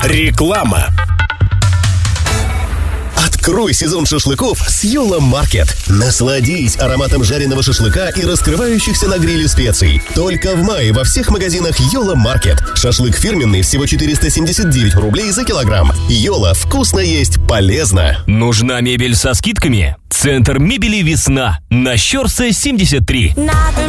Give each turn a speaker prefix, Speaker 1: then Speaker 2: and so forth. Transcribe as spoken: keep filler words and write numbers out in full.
Speaker 1: Реклама. Открой сезон шашлыков с Юла Маркет. Насладись ароматом жареного шашлыка и раскрывающихся на гриле специй. Только в мае во всех магазинах Юла Маркет. Шашлык фирменный всего четыреста семьдесят девять рублей за килограмм. Юла, вкусно есть, полезно.
Speaker 2: Нужна мебель со скидками? Центр мебели «Весна» на Щорса семьдесят три.